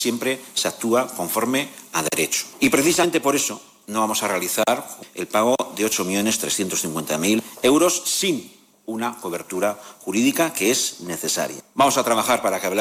Siempre se actúa conforme a derecho. Y precisamente por eso no vamos a realizar el pago de 8.350.000 euros sin una cobertura jurídica que es necesaria. Vamos a trabajar para que